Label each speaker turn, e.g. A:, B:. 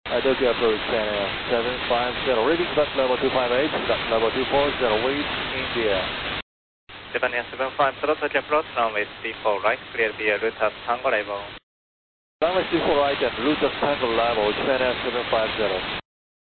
A: Tokyo approach Japan Air 750, reading flight level 258, flight level 240, wait India.
B: Japan Air 750, Tokyo approach, runway 34 right, clear via route at Tango level.
A: Runway 34 right and route at Tango level, Japan Air 750.